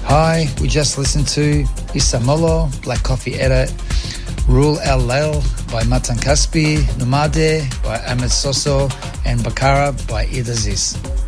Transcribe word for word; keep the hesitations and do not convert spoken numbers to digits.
Hi, we just listened to Isamolo, Black Coffee Edit, Rule El Leil by Matan Kaspi, Numade by Ahmed Soso, and Bakara by Idaziz.